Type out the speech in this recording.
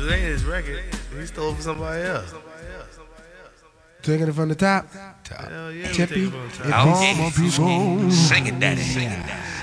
it ain't his record. He stole it from somebody else. Taking it from the top. Hell yeah, we Tippy. take it from the top. Sing it, daddy.